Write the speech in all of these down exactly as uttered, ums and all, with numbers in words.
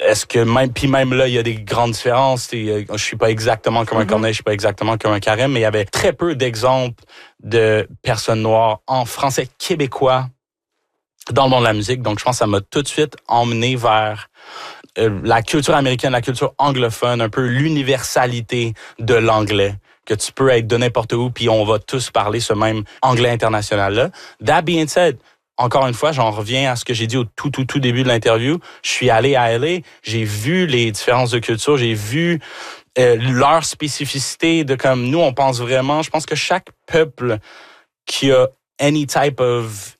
est-ce que même, puis même là, il y a des grandes différences. Je suis pas exactement comme un Corneille, je suis pas exactement comme un Carême, mais il y avait très peu d'exemples de personnes noires en français québécois dans le monde de la musique. Donc, je pense que ça m'a tout de suite emmené vers euh, la culture américaine, la culture anglophone, un peu l'universalité de l'anglais, que tu peux être de n'importe où, puis on va tous parler ce même anglais international-là. That being said, encore une fois, j'en reviens à ce que j'ai dit au tout, tout, tout début de l'interview. Je suis allé à L A, j'ai vu les différences de culture, j'ai vu euh, leur spécificité de comme nous, on pense vraiment, je pense que chaque peuple qui a any type of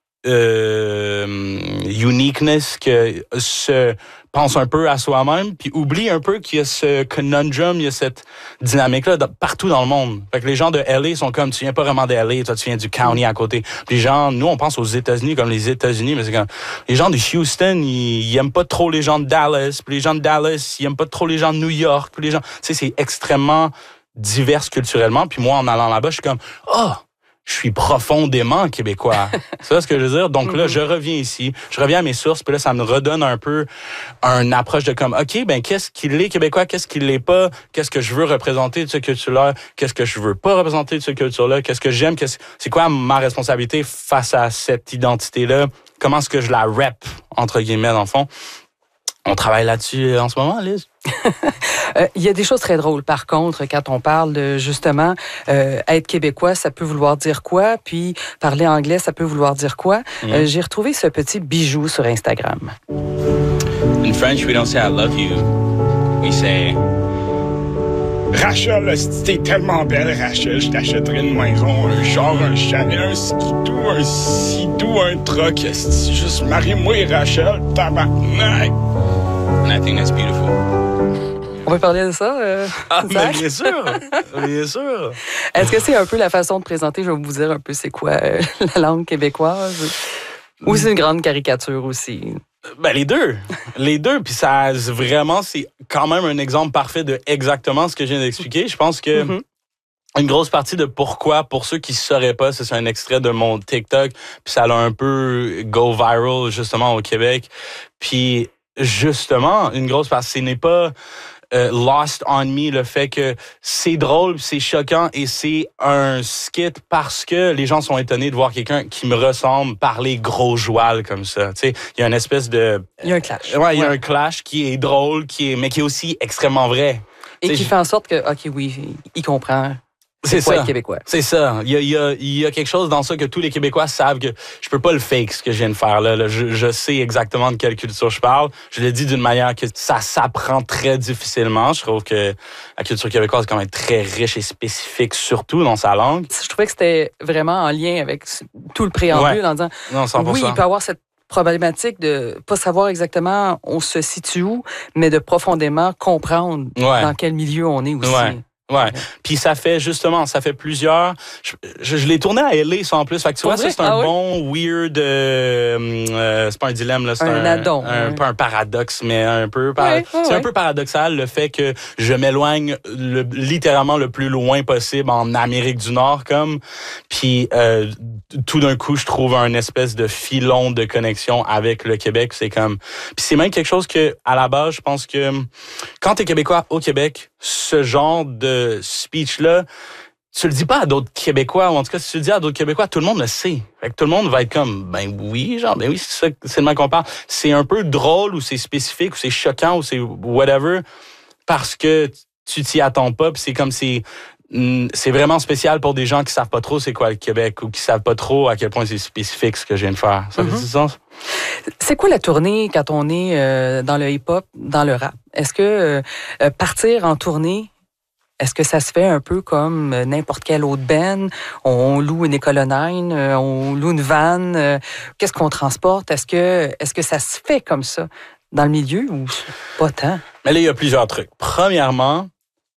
Euh, uniqueness, que se pense un peu à soi-même, puis oublie un peu qu'il y a ce conundrum, il y a cette dynamique-là de, partout dans le monde. Fait que les gens de L A sont comme, tu viens pas vraiment de L A, toi tu viens du county à côté. Puis les gens, nous on pense aux États-Unis comme les États-Unis, mais c'est comme, les gens de Houston, ils, ils aiment pas trop les gens de Dallas, puis les gens de Dallas, ils aiment pas trop les gens de New York, puis les gens, tu sais, c'est extrêmement divers culturellement, puis moi en allant là-bas, je suis comme, oh! Je suis profondément québécois. C'est ça ce que je veux dire. Donc là, je reviens ici, je reviens à mes sources, puis là, ça me redonne un peu une approche de comme, OK, ben qu'est-ce qu'il est québécois, qu'est-ce qu'il l'est pas, qu'est-ce que je veux représenter de cette culture-là, qu'est-ce que je veux pas représenter de cette culture-là, qu'est-ce que j'aime, qu'est-ce, c'est quoi ma responsabilité face à cette identité-là, comment est-ce que je la rep, entre guillemets, dans le fond. On travaille là-dessus en ce moment, Liz. euh, il y a des choses très drôles, par contre, quand on parle de, justement, euh, être québécois, ça peut vouloir dire quoi, puis parler anglais, ça peut vouloir dire quoi. Mm. Euh, j'ai retrouvé ce petit bijou sur Instagram. In French, we don't say I love you. We say... Rachel, t'es tellement belle, Rachel, je t'achèterais une maison, un char, un chalet, un skidoo, un sidou, un truck. Juste marie-moi, Rachel, tabarnak. And I think that's beautiful. On peut parler de ça, euh, Ah, mais bien sûr, bien sûr. Est-ce que c'est un peu la façon de présenter, je vais vous dire un peu c'est quoi euh, la langue québécoise? Ou c'est une grande caricature aussi? Ben, les deux. Les deux. Puis ça, vraiment, c'est quand même un exemple parfait de exactement ce que je viens d'expliquer. Je pense que mm-hmm. une grosse partie de pourquoi, pour ceux qui ne sauraient pas, c'est un extrait de mon TikTok, puis ça a un peu go viral, justement, au Québec. Puis, justement, une grosse partie, ce n'est pas... Euh, lost on me, le fait que c'est drôle, c'est choquant et c'est un skit parce que les gens sont étonnés de voir quelqu'un qui me ressemble parler gros joual comme ça. Tu sais, il y a une espèce de... Il y a un clash. Ouais, il y a un clash qui est drôle, qui est, mais qui est aussi extrêmement vrai. Et t'sais, qui fait en sorte que, OK, oui, il comprend. C'est ça. Être québécois. C'est ça. Il y a, il y a, il y a quelque chose dans ça que tous les Québécois savent que je peux pas le fake, ce que je viens de faire là. là. Je, je sais exactement de quelle culture je parle. Je le dis d'une manière que ça s'apprend très difficilement. Je trouve que la culture québécoise est quand même très riche et spécifique, surtout dans sa langue. Je trouvais que c'était vraiment en lien avec tout le préambule, ouais. en disant, non, cent pour cent. Oui, il peut y avoir cette problématique de pas savoir exactement on se situe où, mais de profondément comprendre ouais. dans quel milieu on est aussi. Ouais. Ouais. Puis ça fait justement, ça fait plusieurs. Je, je, je l'ai tourné à L A ça en plus. Fait que tu vois, ça c'est un ah, bon oui? weird. Euh, euh, c'est pas un dilemme là, c'est un, un addon. Un, ouais. Pas un paradoxe, mais un peu. Par, ouais, ouais, c'est ouais. un peu paradoxal le fait que je m'éloigne le, littéralement le plus loin possible en Amérique du Nord, comme. Puis euh, tout d'un coup, je trouve un espèce de filon de connexion avec le Québec. C'est comme. Puis c'est même quelque chose que à la base, je pense que quand t'es québécois au Québec, ce genre de speech-là, tu le dis pas à d'autres Québécois, ou en tout cas, si tu le dis à d'autres Québécois, tout le monde le sait. Fait que tout le monde va être comme, ben oui, genre, ben oui, c'est ça, c'est le même qu'on parle. C'est un peu drôle, ou c'est spécifique, ou c'est choquant, ou c'est whatever, parce que tu t'y attends pas, puis c'est comme si... C'est vraiment spécial pour des gens qui savent pas trop c'est quoi le Québec, ou qui savent pas trop à quel point c'est spécifique ce que je viens de faire. Ça mm-hmm. fait du sens? C'est quoi la tournée quand on est euh, dans le hip-hop, dans le rap? Est-ce que euh, partir en tournée, est-ce que ça se fait un peu comme n'importe quel autre band? On loue une École nine, on loue une van, euh, qu'est-ce qu'on transporte? Est-ce que, est-ce que ça se fait comme ça dans le milieu ou pas tant? Mais là, il y a plusieurs trucs. Premièrement,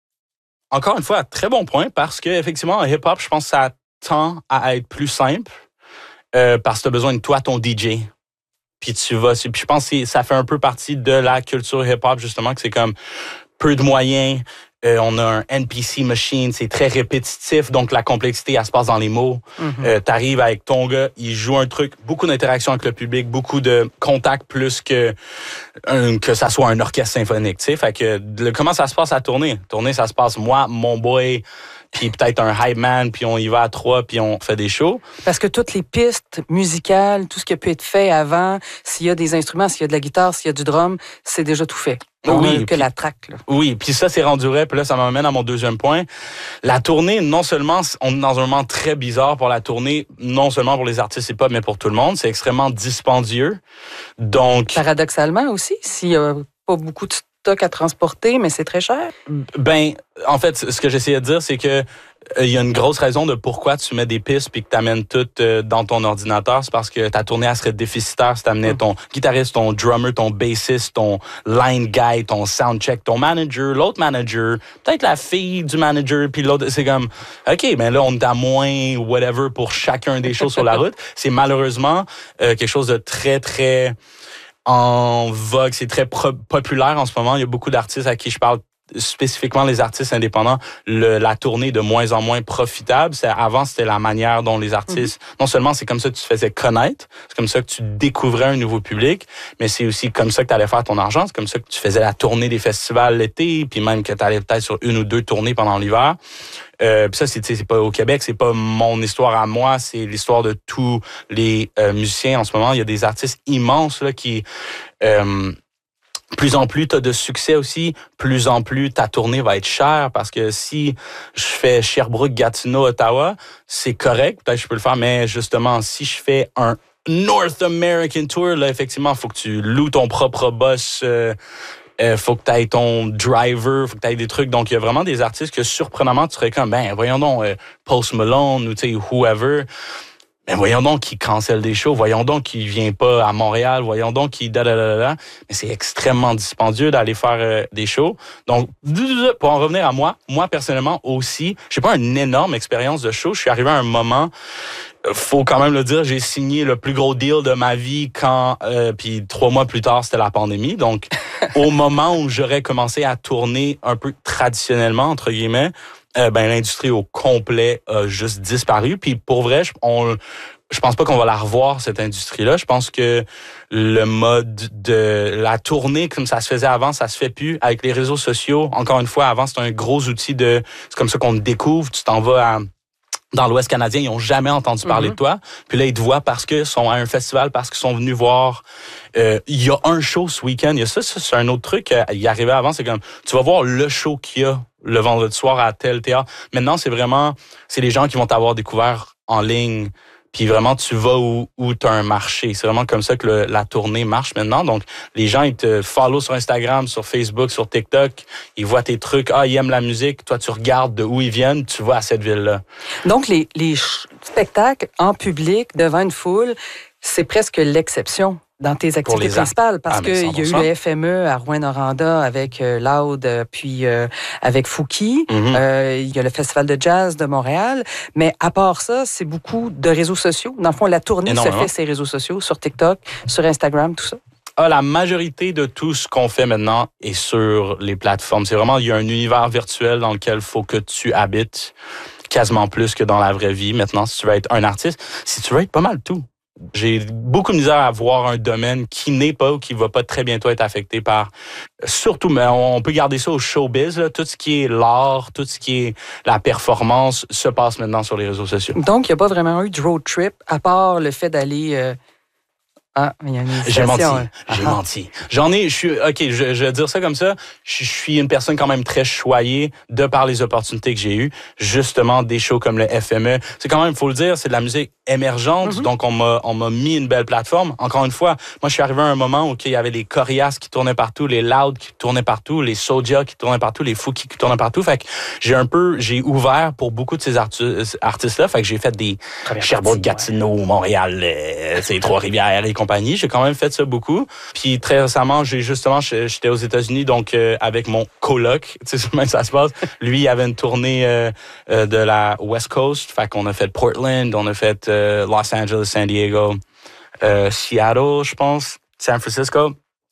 encore une fois, très bon point, parce que effectivement, en hip-hop, je pense que ça tend à être plus simple euh, parce que tu as besoin de toi, ton D J. Puis tu vas... Puis je pense que ça fait un peu partie de la culture hip-hop, justement, que c'est comme peu de moyens, Euh, on a un N P C machine, c'est très répétitif, donc la complexité, elle se passe dans les mots. Mm-hmm. Euh, t'arrives avec ton gars, il joue un truc, beaucoup d'interaction avec le public, beaucoup de contact plus que un, que ça soit un orchestre symphonique, tu sais. Fait que le, comment ça se passe à tourner? Tourner, ça se passe moi, mon boy, puis peut-être un hype man, puis on y va à trois, puis on fait des shows. Parce que toutes les pistes musicales, tout ce qui a pu être fait avant, s'il y a des instruments, s'il y a de la guitare, s'il y a du drum, c'est déjà tout fait. On oui, a que puis, la track, là. Oui, puis ça, c'est rendu vrai. Puis là, ça m'amène à mon deuxième point. La tournée, non seulement, on est dans un moment très bizarre pour la tournée, non seulement pour les artistes hip-hop, mais pour tout le monde. C'est extrêmement dispendieux. Donc... Paradoxalement aussi, s'il y a pas beaucoup de stock à transporter, mais c'est très cher. Ben, en fait, ce que j'essayais de dire, c'est que il euh, y a une grosse raison de pourquoi tu mets des pistes puis que tu amènes tout euh, dans ton ordinateur. C'est parce que ta tournée, elle serait déficitaire si tu amenais ton guitariste, ton drummer, ton bassiste, ton line guy, ton soundcheck, ton manager, l'autre manager, peut-être la fille du manager, puis l'autre. C'est comme, OK, ben là, on est à moins whatever pour chacun des choses sur la route. C'est malheureusement euh, quelque chose de très, très en vogue. C'est très pro- populaire en ce moment. Il y a beaucoup d'artistes à qui je parle, spécifiquement les artistes indépendants, le, la tournée est de moins en moins profitable. C'est, avant, c'était la manière dont les artistes... Mm-hmm. Non seulement c'est comme ça que tu te faisais connaître, c'est comme ça que tu découvrais un nouveau public, mais c'est aussi comme ça que tu allais faire ton argent. C'est comme ça que tu faisais la tournée des festivals l'été, puis même que tu allais peut-être sur une ou deux tournées pendant l'hiver. Euh, puis ça, c'est, c'est pas au Québec, c'est pas mon histoire à moi, c'est l'histoire de tous les euh, musiciens en ce moment. Il y a des artistes immenses là qui... Euh, plus en plus tu as de succès aussi, plus en plus ta tournée va être chère parce que si je fais Sherbrooke, Gatineau, Ottawa, c'est correct, peut-être que je peux le faire, mais justement, si je fais un North American Tour, là, effectivement, il faut que tu loues ton propre bus, euh, euh, faut que tu ailles ton driver, faut que tu ailles des trucs. Donc, il y a vraiment des artistes que, surprenamment, tu serais comme, ben, voyons donc, euh, Post Malone ou, tu sais, whoever... Mais voyons donc qu'il cancelle des shows, voyons donc qu'il vient pas à Montréal, voyons donc qu'il da da da da. Mais c'est extrêmement dispendieux d'aller faire euh, des shows. Donc, pour en revenir à moi, moi personnellement aussi, j'ai pas une énorme expérience de show. Je suis arrivé à un moment, faut quand même le dire, j'ai signé le plus gros deal de ma vie quand, euh, puis trois mois plus tard, c'était la pandémie. Donc, au moment où j'aurais commencé à tourner un peu traditionnellement, entre guillemets, Euh, ben l'industrie au complet a juste disparu. Puis pour vrai, je, on, je pense pas qu'on va la revoir, cette industrie-là. Je pense que le mode de la tournée, comme ça se faisait avant, ça se fait plus. Avec les réseaux sociaux, encore une fois, avant, c'était un gros outil de... C'est comme ça qu'on te découvre. Tu t'en vas à... Dans l'Ouest canadien, ils ont jamais entendu parler mm-hmm. de toi. Puis là, ils te voient parce qu'ils sont à un festival, parce qu'ils sont venus voir. Euh, il y a un show ce week-end. Il y a ça, ça c'est un autre truc. Euh, il arrivait avant, c'est comme, tu vas voir le show qu'il y a le vendredi soir à tel théâtre. Maintenant, c'est vraiment, c'est les gens qui vont t'avoir découvert en ligne. Puis vraiment, tu vas où, où tu as un marché. C'est vraiment comme ça que le, la tournée marche maintenant. Donc, les gens, ils te follow sur Instagram, sur Facebook, sur TikTok. Ils voient tes trucs. Ah, ils aiment la musique. Toi, tu regardes de où ils viennent. Tu vas à cette ville-là. Donc, les, les spectacles en public, devant une foule, c'est presque l'exception dans tes activités principales, parce ah, qu'il y a eu le F M E à Rouyn-Noranda avec euh, Loud, euh, puis euh, avec Fouki. Mm-hmm. Euh, il y a le Festival de jazz de Montréal. Mais à part ça, c'est beaucoup de réseaux sociaux. Dans le fond, la tournée se fait sur les réseaux sociaux, sur TikTok, sur Instagram, tout ça. Ah, la majorité de tout ce qu'on fait maintenant est sur les plateformes. C'est vraiment, il y a un univers virtuel dans lequel il faut que tu habites quasiment plus que dans la vraie vie. Maintenant, si tu veux être un artiste, si tu veux être pas mal tout. J'ai beaucoup de misère à voir un domaine qui n'est pas ou qui va pas très bientôt être affecté par... Surtout, mais on peut garder ça au showbiz, là. Tout ce qui est l'art, tout ce qui est la performance se passe maintenant sur les réseaux sociaux. Donc, il n'y a pas vraiment eu de road trip, à part le fait d'aller... Euh... Ah, il y a une J'ai menti, j'ai ah. menti. J'en ai, je suis, OK, je, je vais dire ça comme ça, je, je suis une personne quand même très choyée de par les opportunités que j'ai eues, justement des shows comme le F M E. C'est quand même, il faut le dire, c'est de la musique émergente, mm-hmm. donc on m'a on m'a mis une belle plateforme. Encore une fois, moi je suis arrivé à un moment où il y avait les Corias qui tournaient partout, les Loud qui tournaient partout, les Soulja qui tournaient partout, les Fouki qui tournaient partout. Fait que j'ai un peu, j'ai ouvert pour beaucoup de ces artu- artistes-là. Fait que j'ai fait des Sherbrooke, Gatineau, Montréal, euh, c'est Trois-Rivières et compagnie. J'ai quand même fait ça beaucoup. Puis très récemment, j'ai justement, j'étais aux États-Unis, donc euh, avec mon coloc, tu sais comment ça se passe. Lui, il avait une tournée euh, euh, de la West Coast. Fait qu'on a fait Portland, on a fait euh, Los Angeles, San Diego, euh, Seattle, je pense, San Francisco.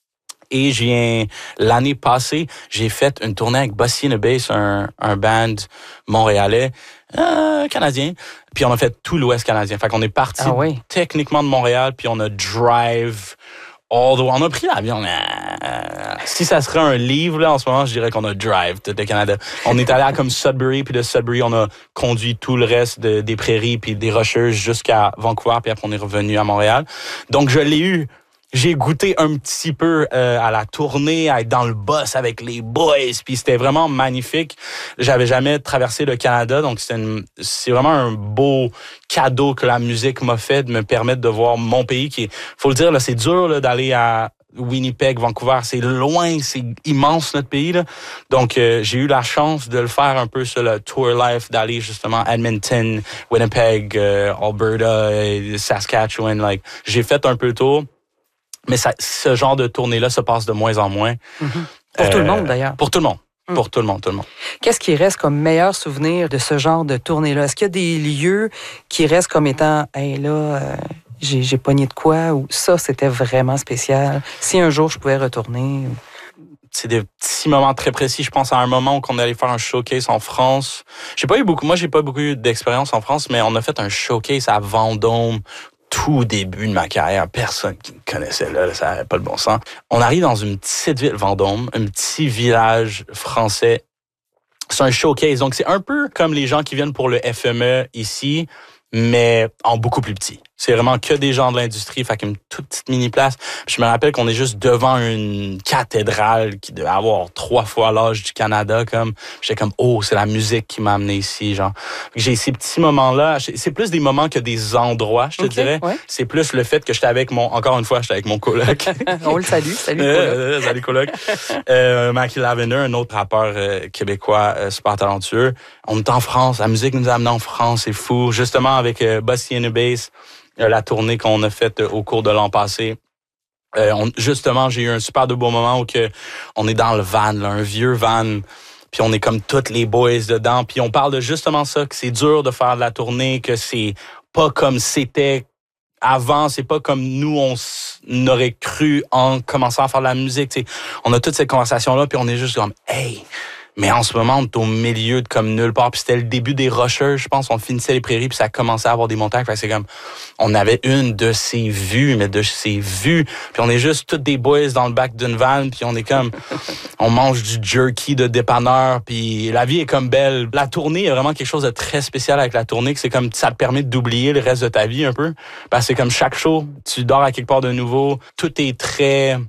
Et je viens, l'année passée, j'ai fait une tournée avec Bossy and the Bass, un, un band montréalais, euh, canadien. Puis on a fait tout l'Ouest canadien. Fait qu'on est parti ah oui. techniquement de Montréal, puis on a drive all the way. On a pris l'avion. Euh, si ça serait un livre, là, en ce moment, je dirais qu'on a drive tout le Canada. On est allé à comme Sudbury, puis de Sudbury, on a conduit tout le reste de, des prairies puis des rocheuses jusqu'à Vancouver, puis après on est revenu à Montréal. Donc, je l'ai eu. J'ai goûté un petit peu euh, à la tournée, à être dans le bus avec les boys, puis c'était vraiment magnifique. J'avais jamais traversé le Canada, donc c'est, une, c'est vraiment un beau cadeau que la musique m'a fait de me permettre de voir mon pays qui est, faut le dire, là, c'est dur là, d'aller à Winnipeg, Vancouver, c'est loin, c'est immense notre pays là. Donc euh, j'ai eu la chance de le faire un peu sur le tour life, d'aller justement à Edmonton, Winnipeg, euh, Alberta, Saskatchewan, like j'ai fait un peu le tour. Mais ça, ce genre de tournée-là se passe de moins en moins. Mm-hmm. Pour euh, tout le monde, d'ailleurs. Pour tout le monde. Mm. Pour tout le monde, tout le monde. Qu'est-ce qui reste comme meilleur souvenir de ce genre de tournée-là? Est-ce qu'il y a des lieux qui restent comme étant, hey, là, euh, j'ai, j'ai pogné de quoi, ou ça, c'était vraiment spécial? Si un jour je pouvais retourner. C'est des petits moments très précis. Je pense à un moment où on allait faire un showcase en France. J'ai pas eu beaucoup, moi, j'ai pas beaucoup eu d'expérience en France, mais on a fait un showcase à Vendôme. Tout début de ma carrière, personne qui me connaissait là, ça n'avait pas le bon sens. On arrive dans une petite ville, Vendôme, un petit village français. C'est un showcase, donc c'est un peu comme les gens qui viennent pour le F M E ici, mais en beaucoup plus petit. C'est vraiment que des gens de l'industrie, fait qu'une toute petite mini-place. Puis je me rappelle qu'on est juste devant une cathédrale qui devait avoir trois fois l'âge du Canada, comme. J'étais comme, oh, c'est la musique qui m'a amené ici, genre. J'ai ces petits moments-là. C'est plus des moments que des endroits, je te okay, dirais. Ouais. C'est plus le fait que j'étais avec mon, encore une fois, j'étais avec mon coloc. On le salue, salut coloc. Euh, salut coloc. euh, Mackie Lavender, un autre rappeur euh, québécois euh, super talentueux. On est en France, la musique nous a amenés en France, c'est fou. Justement, avec euh, Bossy and the Bass, la tournée qu'on a faite au cours de l'an passé. Euh, on, justement, j'ai eu un super de beau moment où que on est dans le van, là, un vieux van, puis on est comme toutes les boys dedans, puis on parle de justement ça, que c'est dur de faire de la tournée, que c'est pas comme c'était avant, c'est pas comme nous, on, on aurait cru en commençant à faire de la musique. T'sais. On a toutes ces conversations-là, puis on est juste comme « Hey! » Mais en ce moment, on est au milieu de comme nulle part. Puis c'était le début des rocheuses, je pense. On finissait les prairies, puis ça commençait à avoir des montagnes. Fait que c'est comme, on avait une de ces vues, mais de ces vues. Puis on est juste tous des boys dans le bac d'une van, puis on est comme, on mange du jerky de dépanneur, puis la vie est comme belle. La tournée, il y a vraiment quelque chose de très spécial avec la tournée, que c'est comme, ça te permet d'oublier le reste de ta vie un peu. Parce que c'est comme chaque show, tu dors à quelque part de nouveau. Tout est très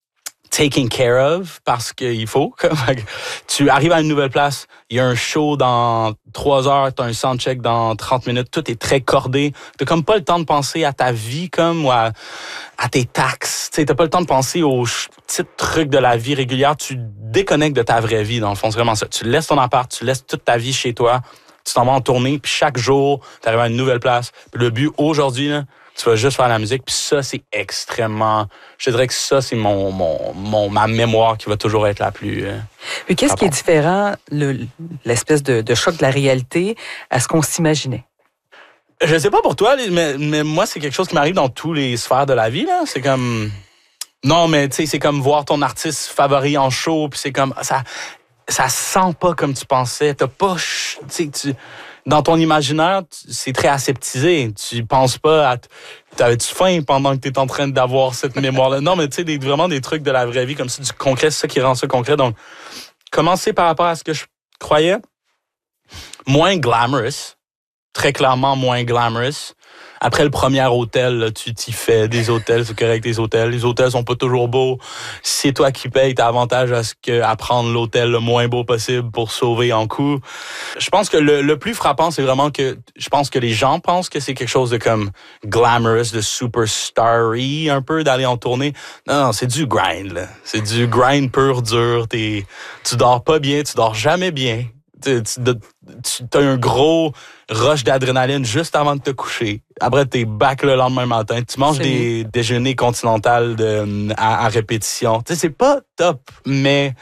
taken care of parce qu'il faut. Tu arrives à une nouvelle place, il y a un show dans trois heures, tu as un soundcheck dans trente minutes, tout est très cordé. Tu n'as comme pas le temps de penser à ta vie comme ou à, à tes taxes. Tu n'as pas le temps de penser aux petits trucs de la vie régulière. Tu déconnectes de ta vraie vie, dans le fond. C'est vraiment ça. Tu laisses ton appart, tu laisses toute ta vie chez toi, tu t'en vas en tournée, puis chaque jour, tu arrives à une nouvelle place. Puis le but aujourd'hui, là, tu vas juste faire la musique, puis ça, c'est extrêmement... Je dirais que ça, c'est mon, mon, mon, ma mémoire qui va toujours être la plus... Euh, puis qu'est-ce qui est différent, le, l'espèce de, de choc de la réalité, à ce qu'on s'imaginait? Je sais pas pour toi, mais, mais moi, c'est quelque chose qui m'arrive dans tous les sphères de la vie, là. C'est comme... Non, mais tu sais, c'est comme voir ton artiste favori en show, puis c'est comme... ça ça sent pas comme tu pensais. T'as pas... Tu sais, tu... Dans ton imaginaire, c'est très aseptisé. Tu penses pas à... T'avais-tu faim pendant que t'es en train d'avoir cette mémoire-là? Non, mais tu sais, vraiment des trucs de la vraie vie, comme ça, du concret, c'est ça qui rend ça concret. Donc, commencer par rapport à ce que je croyais, moins glamorous, très clairement moins glamorous. Après le premier hôtel, là, tu t'y fais des hôtels, c'est correct, des hôtels. Les hôtels sont pas toujours beaux. Si c'est toi qui payes, t'as avantage à, ce que, à prendre l'hôtel le moins beau possible pour sauver en coût. Je pense que le, le plus frappant, c'est vraiment que je pense que les gens pensent que c'est quelque chose de comme glamorous, de superstar-y, un peu, d'aller en tournée. Non, non, c'est du grind, là. C'est du grind pur, dur. T'es, tu dors pas bien, tu dors jamais bien. Tu, tu, tu as un gros rush d'adrénaline juste avant de te coucher. Après, t'es back le lendemain matin. Tu manges c'est des bien. déjeuners continentales de, à, à répétition. Tu sais, c'est pas top, mais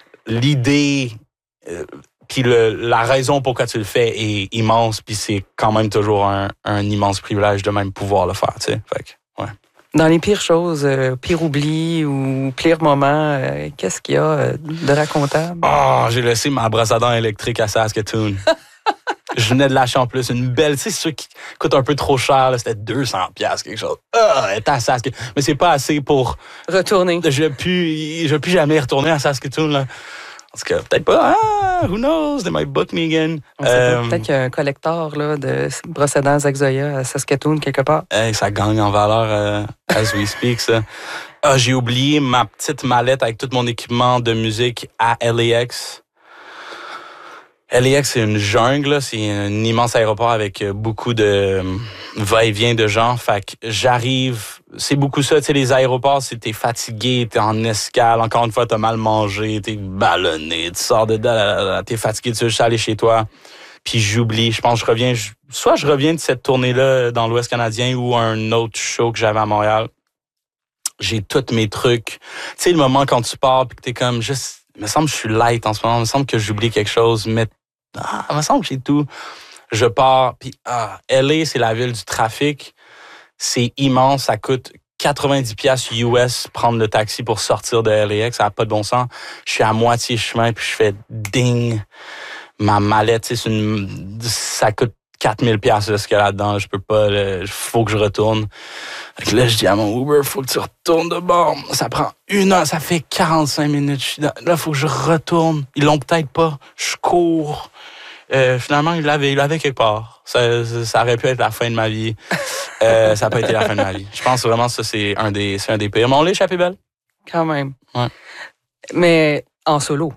l'idée, euh, puis la raison pourquoi tu le fais est immense, puis c'est quand même toujours un, un immense privilège de même pouvoir le faire, tu sais. Fait que, ouais. Dans les pires choses, euh, pire oubli ou pire moment, euh, qu'est-ce qu'il y a euh, de racontable? Oh, j'ai laissé ma brosse à dents électrique à Saskatoon. Je venais de lâcher en plus une belle, tu sais, ceux qui coûtent un peu trop cher, là, c'était deux cents piastres, quelque chose. Ah, elle était à Saskatoon. Mais c'est pas assez pour... Retourner. Je ne vais plus jamais retourner à Saskatoon, là. Parce que peut-être pas, ah, who knows, they might book me again. On sait euh, pas, peut-être qu'il y a un collector là, de brosses à dents Zach Zoya à Saskatoon, quelque part. Hey, ça gagne en valeur euh, as we speak, ça. Ah, j'ai oublié ma petite mallette avec tout mon équipement de musique à L A X. L A X, c'est une jungle, là. C'est un immense aéroport avec beaucoup de va-et-vient de gens. Fait que j'arrive, c'est beaucoup ça, tu sais, les aéroports, c'est t'es fatigué, t'es en escale, encore une fois, t'as mal mangé, t'es ballonné, tu sors de là, t'es fatigué, tu veux juste aller chez toi. Puis j'oublie, je pense que je reviens, je, soit je reviens de cette tournée-là dans l'Ouest canadien ou un autre show que j'avais à Montréal. J'ai tous mes trucs. Tu sais, le moment quand tu pars puis que t'es comme juste, il me semble que je suis light en ce moment, il me semble que j'oublie quelque chose, mais ah, il me semble que j'ai tout. Je pars, puis ah, L A, c'est la ville du trafic. C'est immense, ça coûte quatre-vingt-dix piastres U S prendre le taxi pour sortir de L A X, ça n'a pas de bon sens. Je suis à moitié chemin, puis je fais ding. Ma mallette, tu sais, c'est une, ça coûte quatre mille piastres ce qu'il y a là-dedans. Je peux pas, il faut que je retourne. Donc là, je dis à mon Uber, faut que tu retournes de bord. Ça prend une heure, ça fait quarante-cinq minutes. Je suis dans, là, faut que je retourne. Ils l'ont peut-être pas. Je cours. Euh, finalement, il l'avait, il l'avait quelque part. Ça, ça, ça aurait pu être la fin de ma vie. Euh, ça n'a pas été la fin de ma vie. Je pense vraiment que ça, c'est un des, c'est un des pires. Mais on l'a échappé belle. Quand même. Ouais. Mais en solo.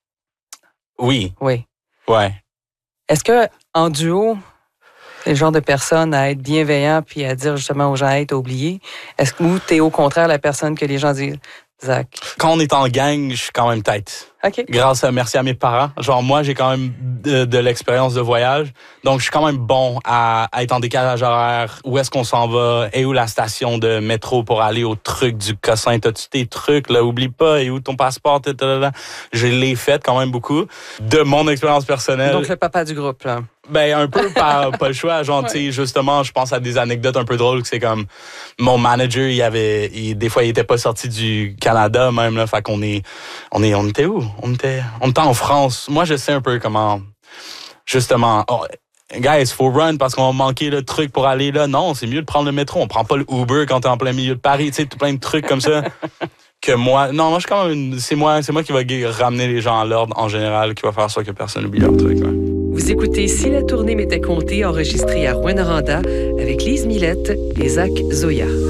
Oui. Oui. Ouais. Est-ce que en duo, c'est le genre de personne à être bienveillant puis à dire justement aux gens, hey, t'as oublié? Est-ce que ou t'es au contraire la personne que les gens disent, Zach? Quand on est en gang, je suis quand même tête. OK. Grâce à, merci à mes parents. Genre, moi, j'ai quand même de, de l'expérience de voyage. Donc, je suis quand même bon à, à être en décalage horaire. Où est-ce qu'on s'en va? Et où la station de métro pour aller au truc du Cossin? T'as-tu tes trucs, là? Oublie pas. Et où ton passeport? Tadadada. Je l'ai fait quand même beaucoup. De mon expérience personnelle. Donc, le papa du groupe, là. Ben, un peu par pas le choix. Genre, tu sais, justement, je pense à des anecdotes un peu drôles que c'est comme mon manager, il avait, il, des fois, il était pas sorti du Canada même, là. Fait qu'on est, on est, on était où? On était, on était en France. Moi, je sais un peu comment, justement, oh, guys, faut run parce qu'on a manqué le truc pour aller là. Non, c'est mieux de prendre le métro. On prend pas le Uber quand t'es en plein milieu de Paris. Tu sais, tout plein de trucs comme ça. Que moi, non, moi, je suis quand même, une, c'est moi, c'est moi qui va ramener les gens à l'ordre en général, qui va faire ça que personne n'oublie leur truc, ouais. Vous écoutez Si la tournée m'était comptée, enregistré à Rouyn-Noranda avec Lise Millette et Zach Zoya.